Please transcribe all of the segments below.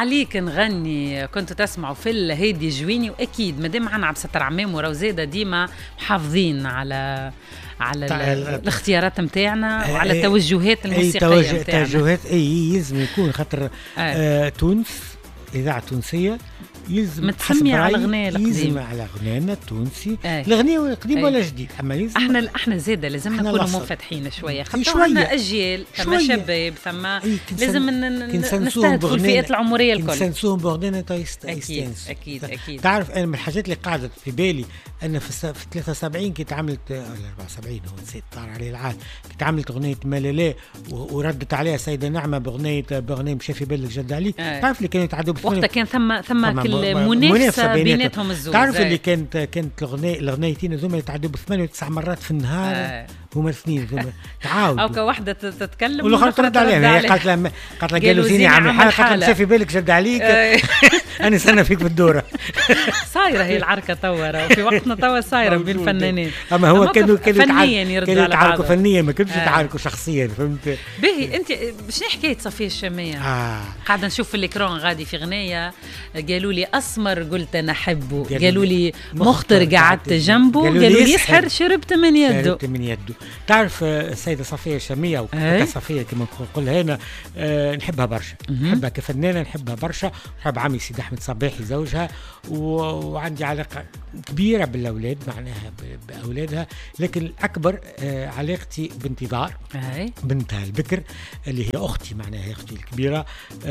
عليك نغني كنتوا تسمعوا في الهيدي جويني، واكيد مادام معنا عبد الستار عمام وروزيده ديما محافظين على الاختيارات نتاعنا وعلى التوجهات الموسيقيه نتاعنا. توجهات يلزم يكون خاطر تونس اذاعه تونسيه يلزم متسمي على الغناء القديم، يلزم على غنانا التونسي الغناء القديم ولا جديد. اما يلزم احنا زاده لازم نكونوا منفتحين شويه، خاطر عندنا اجيال ثم شباب ثم لازم نستهدفوا الفئات العمريه الكل. نسنسوهم بغنانا اكيد. تعرف انا من الحاجات اللي قعدت في بالي انا في 73 كنت عملت 74 هو نسيت طار عليه العام، كنت عملت اغنيه ملالاه وردت عليها السيده نعمه باغنيه مشى في بالك جد عليك. تعرف اللي كانوا يتعدوا وقتها كان ثم كل منافسه بيناتهم الزوج. تعرف اللي كانت الاغنيتين هذوما يتعدوا ب8 و9 مرات في النهار هما الاثنين تعاود او كواحده تتكلم والاخرى ترد عليها. هي قالت لها جالوزيني عامل حاله مشى في بالك جد عليك انا سنه فيك بالدوره. صايره هي العركه توا وفي وقتنا توا صايره بين الفنانين. اما هو كانوا فنيا يردوا على بعض فنيا ما كانوش يتعاركوا شخصيا. فهمت باهي انت شنو حكايه صفيه الشاميه؟ قاعده نشوف في الاكران غادي في غنايه قالوا لي اسمر قلت انا احبه، قالوا لي مخطر قعدت جنبه، قالوا لي يسحر شربت من يده. تعرف السيده صفيه الشاميه وكا صفيه كما نقولها هنا نحبها برشا، نحبها كفنانه، نحبها برشا، نحب عمي سيد احمد صباحي زوجها، وعندي علاقه كبيره بالاولاد معناها باولادها، لكن الاكبر علاقتي بانتظار بنتها البكر اللي هي اختي، معناها اختي الكبيره.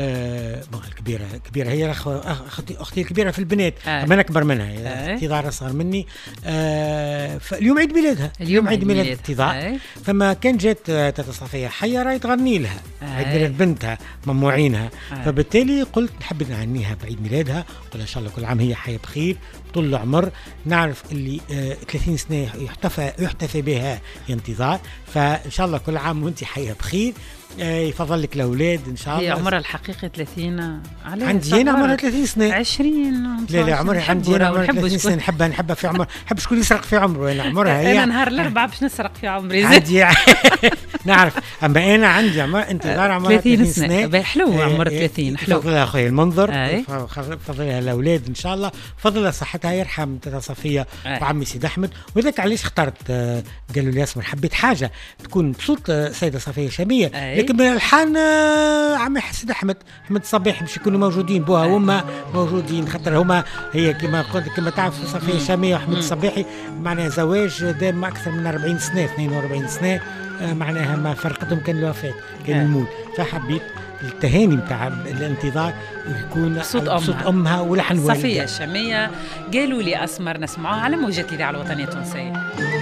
الكبيره هي اختي الكبيره في البنات، انا اكبر منها. انتظار اصغر مني. فاليوم عيد ميلادها، اليوم عيد ميلاد انتظار. فما كان جات تاتا صفيه حيه راهي تغني لها عيد ميلاد بنتها مموعينها. فبالتالي قلت نحب نهنيها بعيد ميلادها، قلت ان شاء الله كل عام هي حيه بخير طول العمر. نعرف اللي 30 سنه يحتفى بها انتظار، فان شاء الله كل عام وانت حيه بخير. يفضل لك الاولاد ان شاء الله. هي عمرها الحقيقي 30 عندي انا عمرها 30 سنه 20. لا عمرها عندي انا عمرها 30 سنه. نحبها في عمر، نحب شكون يسرق في عمره. انا عمرها هي انا نهار الاربعاء باش نسرق في عمري عندي نعرف. اما انا عندي عمر انتظار عمرها 30 سنه. حلو عمر 30 حلو. فضلها اخويا المنظر، فضلها الاولاد ان شاء الله، فضلها صحتها يرحم تاتا صفيه وعمي سيد احمد. وذاك علاش اخترت قالوا لي اسمر حبيت حاجه تكون بصوت سيده صفيه شاميه، لكن من الحان عمي سيد احمد صباحي باش يكونوا موجودين بوها وما موجودين، خاطر هما هي كما قلت كما تعرف صفيه شاميه واحمد الصباحي معناها زواج دام اكثر من 40 سنه 42 سنه، معناها ما فرقتهم كان الوفاه كان الموت. فحبيت التهاني متاع الانتظار يكون صوت امها ولحن والدها صفيه الشاميه. قالوا لي اسمر نسمعوها على موجات الاذاعه الوطنيه التونسيه.